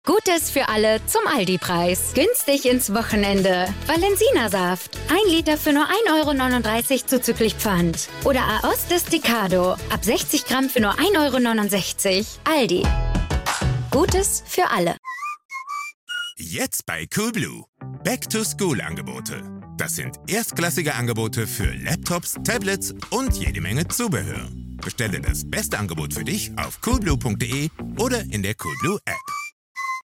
Gutes für alle zum Aldi-Preis. Günstig ins Wochenende. Valensina-Saft. 1 Liter für nur 1,39 € zuzüglich Pfand. Oder Aos Desticado. Ab 60 Gramm für nur 1,69 €. Aldi. Gutes für alle. Jetzt bei Coolblue. Back-to-School-Angebote. Das sind erstklassige Angebote für Laptops, Tablets und jede Menge Zubehör. Bestelle das beste Angebot für dich auf coolblue.de oder in der Coolblue App.